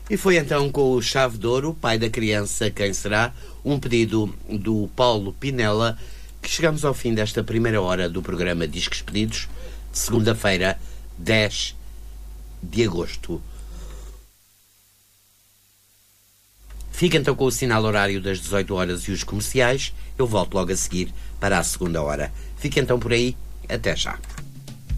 E foi então com o Chave de Ouro, Pai da Criança, Quem Será? Um pedido do Paulo Pinella, que chegamos ao fim desta primeira hora do programa Discos Pedidos, de segunda-feira, 10 de agosto. Fica então com o sinal horário das 18 horas e os comerciais. Eu volto logo a seguir para a segunda hora. Fique então por aí. Até já.